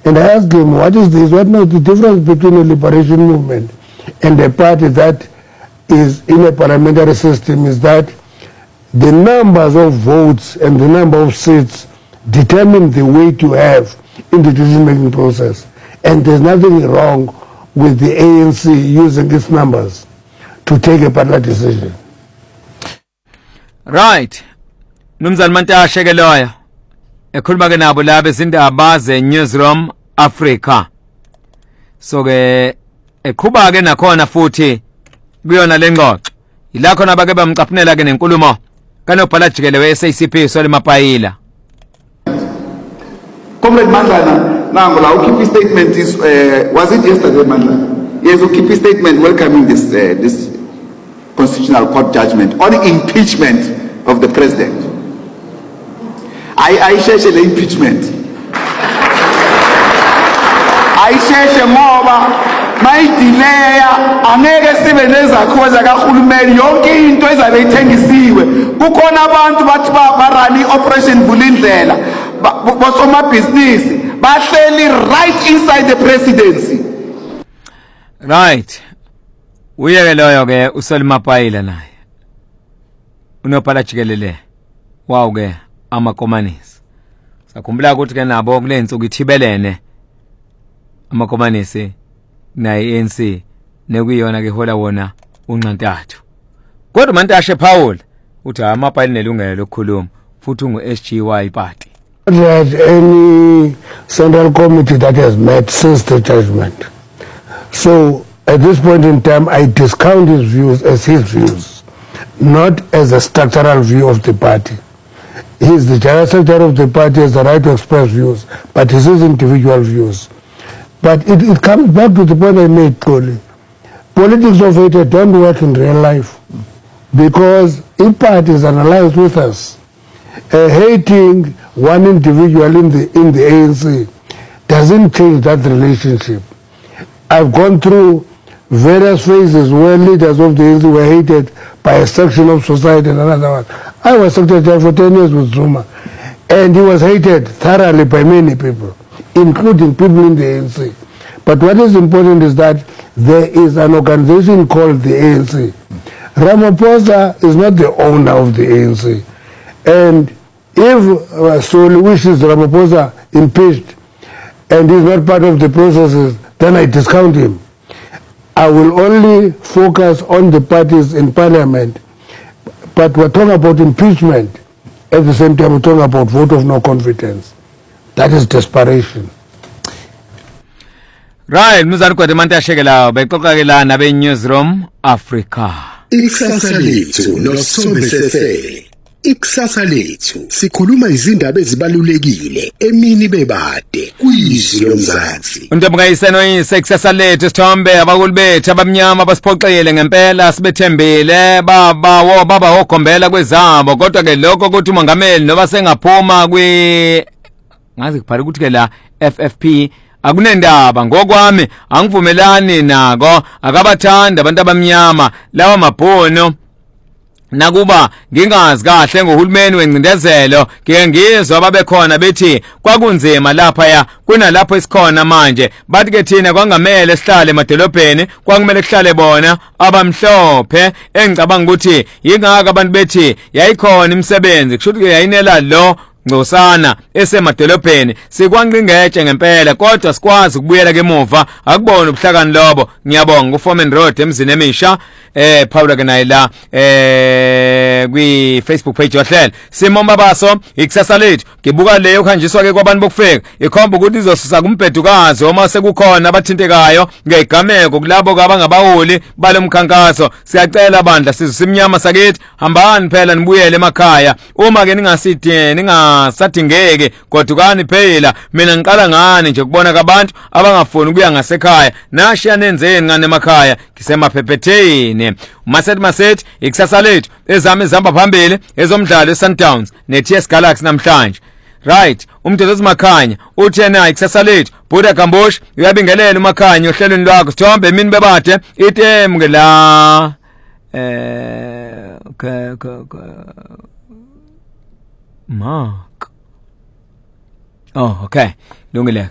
And I asked him, what is this? What is the difference between a liberation movement and a party that is in a parliamentary system is that the numbers of votes and the number of seats determine the weight you have in the decision-making process. And there's nothing wrong with the ANC using its numbers to take a particular decision. Right. Mnumzane Mantashe ke loya. Ekhuluma ke nabo laba izindaba ze Newsroom Africa. So ke eqhuba ke nakhona futhi kuyona lengxoxo. Ila khona bake bamcaphunela ke nenkulumo kanobhala jikele we-SACP Solly Mapayila. Comrade Mandlana, now our keep statement is was it yesterday, Mandlana? Yes, we keep statement welcoming this constitutional court judgment on impeachment of the president. I share the impeachment. I share more. My delay, angeke sibe nezakhiwo zakahulumeni yonke into ezabe ithengisiwe kukhona abantu bathi barani operation Vulindlela bosomabhizinisi bahleli right inside the presidency. Right. Uyeke loyo ke uSolly Mapayila naye unobhala jikelele wawu ke amakomanisi sakhumbula ukuthi ke nabo kulensuku ithibelene amakomanisi naye ANC nekuyona ke hola wona unqantathu kodwa Mantashe Paul uthi amapayila nelungelo lokukhuluma futhi ungu-SGY party. Not any central committee that has met since the judgment. So at this point in time, I discount his views as his views, not as a structural view of the party. He is the general secretary of the party, has the right to express views, but it's his individual views. But it comes back to the point I made, Toli. Politics of hatred don't work in real life because if parties analyze with us, hating one individual in the ANC doesn't change that relationship. I've gone through various phases where leaders of the ANC were hated by a section of society and another one. I was secretary for 10 years with Zuma, and he was hated thoroughly by many people, including people in the ANC. But what is important is that there is an organization called the ANC. Ramaphosa is not the owner of the ANC. And if Solly wishes Ramaphosa impeached and is not part of the processes, then I discount him. I will only focus on the parties in parliament. But we're talking about impeachment. At the same time, we're talking about vote of no confidence. That is desperation. Right, Mnumzane Mantashe ke lawo bexoxa ke lana be-Newsroom Africa. Ikusasa lethu noSombesefele. Ikusasa lethu sikhuluma izindaba ezibalulekile emini bebade kuyizwi lomzansi. Untombokayiseno ikusasa lethu sithombe abakulu bethu abamnyama basiphoxele ngempela sibethembile baba okhombela kwezabo kodwa ke lokho ukuthi umongameli noba sengaphuma ngazi kubhala ukuthi ke la FFP akunendaba ngokwami angivumelani nako akabathanda abantu abamnyama lawa mabhono nakuba ngingazi kahle ngohulumeni wencindezelo ke ngizwa babekhona bethi kwakunzima lapha ya kunalapho esikhona manje bathi ke thina kwangamele sihlale emadolobheni kwakumele sihlale bona abamhlophe engicabanga ukuthi yingaka abantu bethi yayikhona imisebenzi kusho ukuthi yayinela lo ngosana esemadolobheni sikwanqingetshe ngempela kodwa sikwazi ukubuyela kemuva akubona ubuhlakani lobo ngiyabonga uForeman Road emzini emisha Paula ke naye la kwi Facebook page yohlela Simomba baso ikusasa lethu ngibuka leyo kuhanjiswa ke kwabantu bokufeka ikhomba ukuthi izosusa kumbhedukazi uma sekukhona abathintekayo ngegameko kulabo abangabaholi balomkhankaso siyacela bandla sisimnyama sakithi hambani phela nibuyele emakhaya uma ke ningasadingeke godukani phela mina ngiqala ngani nje kubona kabantu abangafuni ukuya ngasekhaya nashiya nenzeni ngane emakhaya ngisemaphepheteni masethi ikusasa lethu ezami ezihamba phambili ezomdlalo eSundowns neTS Galaxy namhlanje. Right, umdlalo Makhanya uthi yena ikusasa lethu Buda Gambosh uyabingelela uMakhanya ohlelweni lwakho sithombe emini bebade item ke la Mark. Oh, okay. Lungile.